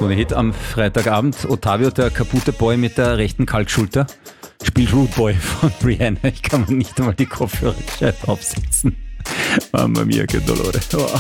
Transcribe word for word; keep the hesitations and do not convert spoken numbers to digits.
Krone Hit am Freitagabend. Ottavio, der kaputte Boy mit der rechten Kalkschulter, spielt Rude Boy von Rihanna. Ich kann mir nicht einmal die Kopfhörer gescheit aufsetzen. Mamma mia, che dolore. Oh.